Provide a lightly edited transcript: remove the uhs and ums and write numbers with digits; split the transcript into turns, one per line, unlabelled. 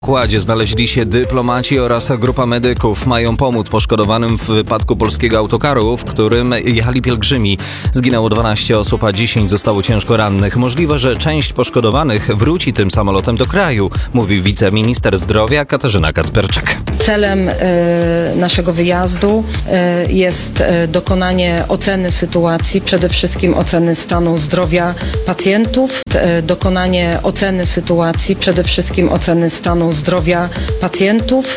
W układzie znaleźli się dyplomaci oraz grupa medyków. Mają pomóc poszkodowanym w wypadku polskiego autokaru, w którym jechali pielgrzymi. Zginęło 12 osób, a 10 zostało ciężko rannych. Możliwe, że część poszkodowanych wróci tym samolotem do kraju, mówi wiceminister zdrowia Katarzyna Kacperczak.
Celem naszego wyjazdu jest dokonanie oceny sytuacji, przede wszystkim oceny stanu zdrowia pacjentów,